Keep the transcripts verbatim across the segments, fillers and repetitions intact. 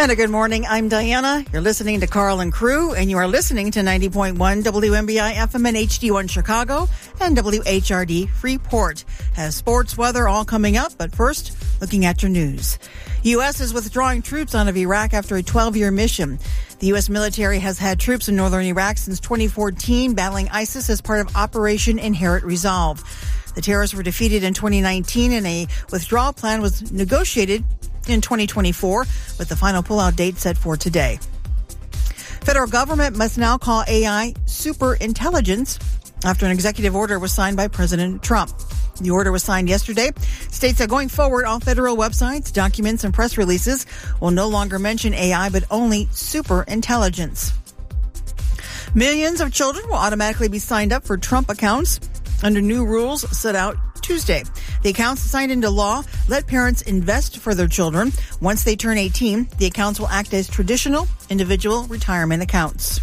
And a good morning. I'm Diana. You're listening to Carl and Crew, and you are listening to ninety point one W M B I F M and H D one Chicago and W H R D Freeport. Has sports, weather all coming up, but first, looking at your news. U S is withdrawing troops out of Iraq after a twelve-year mission. The U S military has had troops in northern Iraq since twenty fourteen, battling ISIS as part of Operation Inherent Resolve. The terrorists were defeated in twenty nineteen, and a withdrawal plan was negotiated in twenty twenty-four, with the final pullout date set for today. Federal government must now call A I super intelligence after an executive order was signed by President Trump. The order was signed yesterday. States that going forward, all federal websites, documents, and press releases will no longer mention A I, but only super intelligence. Millions of children will automatically be signed up for Trump accounts under new rules set out Tuesday. The accounts signed into law let parents invest for their children. Once they turn eighteen, the accounts will act as traditional individual retirement accounts.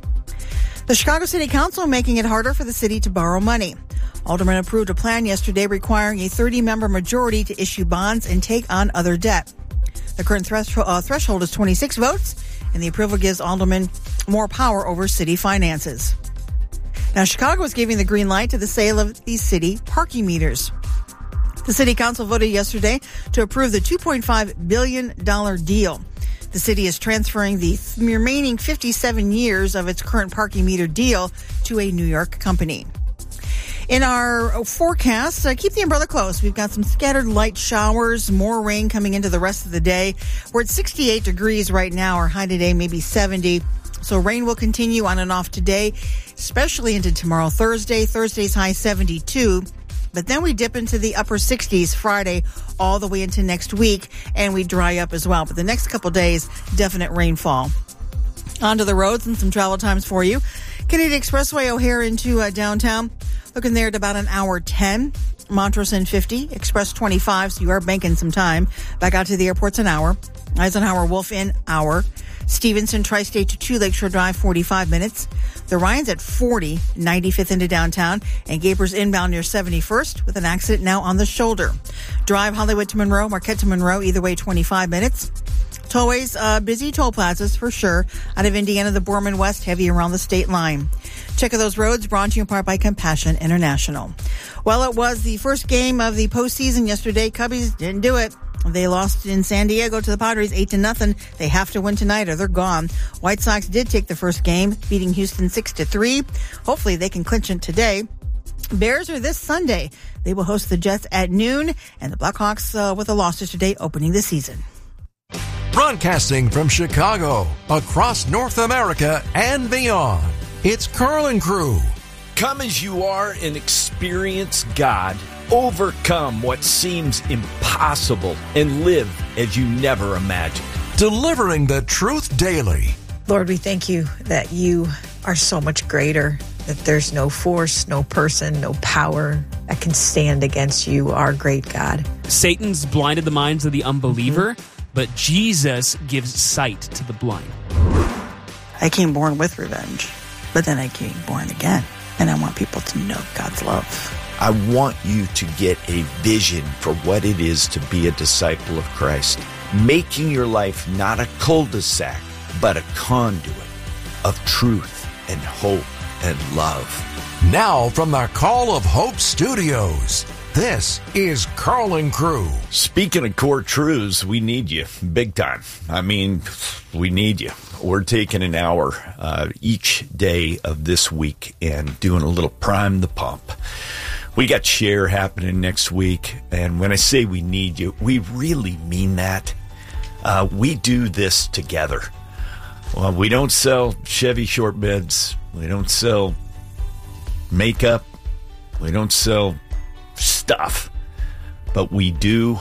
The Chicago City Council making it harder for the city to borrow money. Aldermen approved a plan yesterday requiring a thirty-member majority to issue bonds and take on other debt. The current threshold, uh, threshold is twenty-six votes, and the approval gives aldermen more power over city finances. Now, Chicago is giving the green light to the sale of these city parking meters. The city council voted yesterday to approve the two point five billion dollars deal. The city is transferring the remaining fifty-seven years of its current parking meter deal to a New York company. In our forecast, uh, keep the umbrella close. We've got some scattered light showers, more rain coming into the rest of the day. We're at sixty-eight degrees right now. Our high today maybe seventy. So rain will continue on and off today, especially into tomorrow, Thursday. Thursday's high seventy-two. But then we dip into the upper sixties Friday all the way into next week, and we dry up as well. But the next couple days, definite rainfall. Onto the roads and some travel times for you. Kennedy Expressway O'Hare into uh, downtown. Looking there at about an hour ten. Montrose in fifty. Express twenty-five, so you are banking some time. Back out to the airport's an hour. Eisenhower Wolf in hour. Stevenson Tri-State to two Lakeshore Drive, forty-five minutes. The Ryan's at forty, ninety-fifth into downtown, and Gapers inbound near seventy-first with an accident now on the shoulder. Drive Hollywood to Monroe, Marquette to Monroe, either way twenty-five minutes. Tollways, uh, busy toll plazas for sure. Out of Indiana, the Borman West, heavy around the state line. Check of those roads brought to you in part by Compassion International. Well, it was the first game of the postseason yesterday. Cubbies didn't do it. They lost in San Diego to the Padres eight to nothing. They have to win tonight or they're gone. White Sox did take the first game, beating Houston six to three. Hopefully they can clinch it today. Bears are this Sunday. They will host the Jets at noon, and the Blackhawks uh, with a loss yesterday opening the season. Broadcasting from Chicago, across North America and beyond, it's Carl and Crew. Come as you are and experience God. Overcome what seems impossible and live as you never imagined. Delivering the truth daily. Lord, we thank you that you are so much greater, that there's no force, no person, no power that can stand against you, our great God. Satan's blinded the minds of the unbeliever, mm-hmm. but Jesus gives sight to the blind. I came born with revenge, but then I came born again, and I want people to know God's love. I want you to get a vision for what it is to be a disciple of Christ, making your life not a cul-de-sac, but a conduit of truth and hope and love. Now from the Call of Hope Studios, this is Carl and Crew. Speaking of core truths, we need you big time. I mean, we need you. We're taking an hour uh, each day of this week and doing a little prime the pump. We got Share happening next week, and when I say we need you, we really mean that. Uh, we do this together. Well, we don't sell Chevy short beds. We don't sell makeup. We don't sell stuff. But we do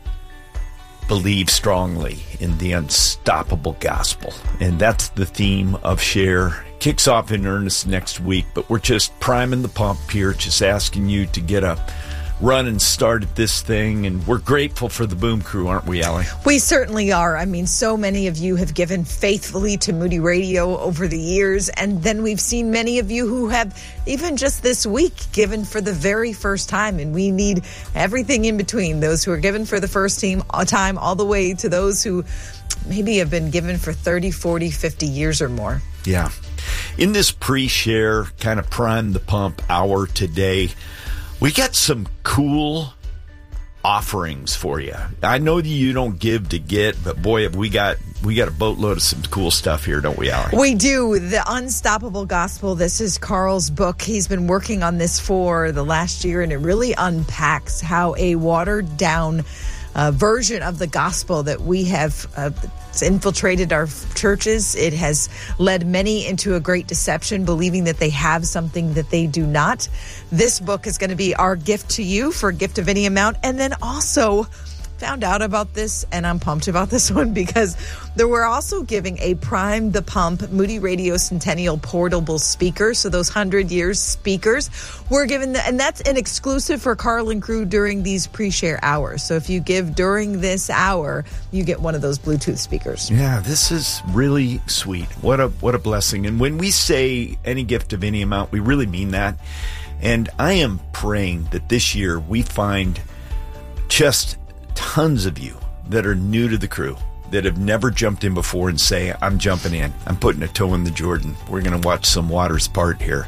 believe strongly in the unstoppable gospel. And that's the theme of Share. Kicks off in earnest next week, but we're just priming the pump here, just asking you to get a run and start at this thing. And we're grateful for the Boom Crew, aren't we, Allie? We certainly are. I mean, so many of you have given faithfully to Moody Radio over the years. And then we've seen many of you who have, even just this week, given for the very first time. And we need everything in between. Those who are given for the first team, time, all the way to those who maybe have been given for thirty, forty, fifty years or more. Yeah. In this pre-share, kind of prime the pump hour today, we got some cool offerings for you. I know that you don't give to get, but boy, have we got we got a boatload of some cool stuff here, don't we, Allie? We do. The Unstoppable Gospel. This is Carl's book. He's been working on this for the last year, and it really unpacks how a watered down uh, version of the gospel that we have uh, infiltrated our churches. It has led many into a great deception, believing that they have something that they do not. This book is going to be our gift to you for a gift of any amount. And then also found out about this, and I'm pumped about this one because there we're also giving a Prime the Pump Moody Radio Centennial portable speaker. So those hundred years speakers, we're giving the, and that's an exclusive for Carl and Crew during these pre-share hours. So if you give during this hour, you get one of those Bluetooth speakers. Yeah, this is really sweet. What a what a blessing. And when we say any gift of any amount, we really mean that. And I am praying that this year we find just tons of you that are new to the crew, that have never jumped in before and say, I'm jumping in. I'm putting a toe in the Jordan. We're going to watch some waters part here.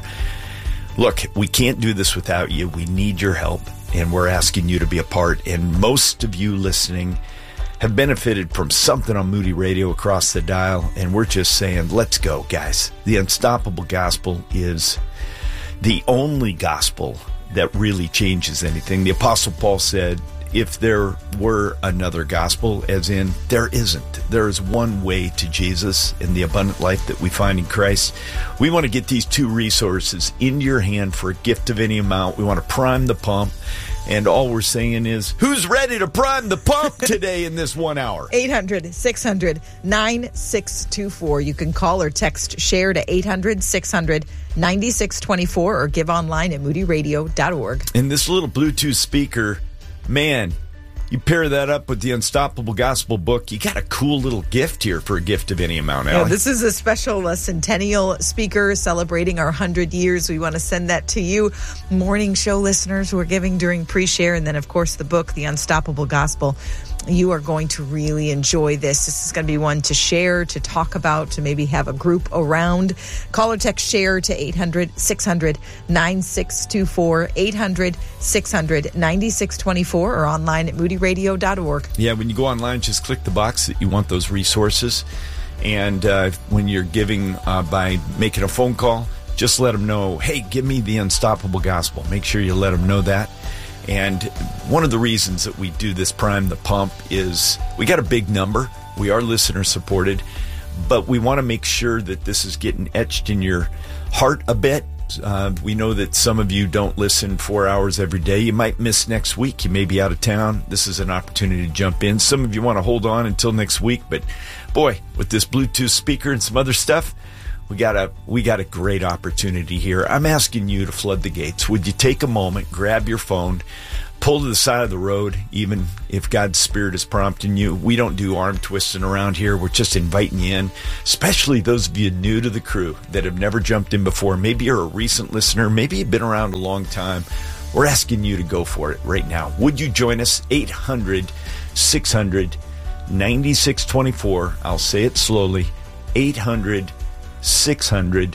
Look, we can't do this without you. We need your help, and we're asking you to be a part. And most of you listening have benefited from something on Moody Radio across the dial, and we're just saying, let's go, guys. The Unstoppable Gospel is the only gospel that really changes anything. The Apostle Paul said, if there were another gospel, as in there isn't. There is one way to Jesus and the abundant life that we find in Christ. We want to get these two resources into your hand for a gift of any amount. We want to prime the pump. And all we're saying is, who's ready to prime the pump today in this one hour? eight hundred, six hundred, nine six two four. You can call or text share to eight hundred, six hundred, ninety-six twenty-four or give online at moody radio dot org. And this little Bluetooth speaker, man, you pair that up with the Unstoppable Gospel book, you got a cool little gift here for a gift of any amount, Allie. Yeah, this is a special uh, centennial speaker celebrating our one hundred years. We want to send that to you, morning show listeners who are giving during pre-share. And then, of course, the book, The Unstoppable Gospel. You are going to really enjoy this. This is going to be one to share, to talk about, to maybe have a group around. Call or text share to eight hundred, six hundred, nine six two four, eight hundred, six hundred, ninety-six twenty-four, or online at moody radio dot org. Yeah, when you go online, just click the box that you want those resources. And uh, when you're giving uh, by making a phone call, just let them know, hey, give me the Unstoppable Gospel. Make sure you let them know that. And one of the reasons that we do this Prime the Pump is we got a big number. We are listener supported, but we want to make sure that this is getting etched in your heart a bit. Uh, we know that some of you don't listen four hours every day. You might miss next week. You may be out of town. This is an opportunity to jump in. Some of you want to hold on until next week, but boy, with this Bluetooth speaker and some other stuff, We got a we got a great opportunity here. I'm asking you to flood the gates. Would you take a moment, grab your phone, pull to the side of the road, even if God's Spirit is prompting you? We don't do arm twisting around here. We're just inviting you in, especially those of you new to the crew that have never jumped in before. Maybe you're a recent listener. Maybe you've been around a long time. We're asking you to go for it right now. Would you join us? eight hundred, six hundred, ninety-six twenty-four. I'll say it slowly. eight hundred, six hundred,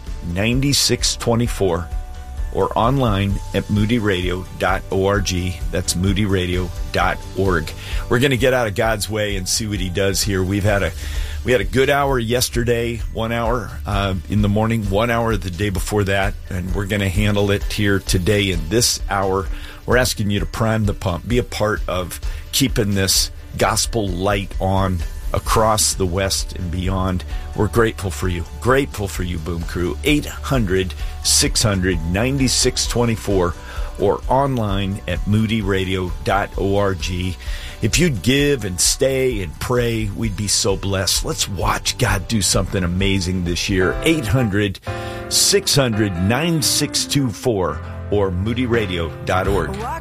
ninety-six twenty-four, or online at moody radio dot org. That's moody radio dot org. We're going to get out of God's way and see what he does here. We've had a we had a good hour yesterday, one hour uh, in the morning, one hour the day before that, and we're going to handle it here today in this hour. We're asking you to prime the pump, be a part of keeping this gospel light on across the West and beyond. We're grateful for you. Grateful for you, Boom Crew. eight hundred, six hundred, ninety-six twenty-four or online at moody radio dot org. If you'd give and stay and pray, we'd be so blessed. Let's watch God do something amazing this year. eight hundred, six hundred, nine six two four or moody radio dot org.